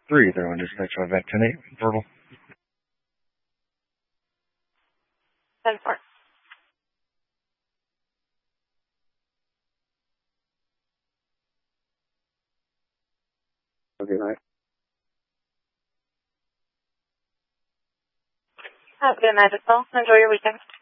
3-1 dispatch by VAC 10-8, verbal. 10-4. Good night. Have a good night as well. Enjoy your weekend.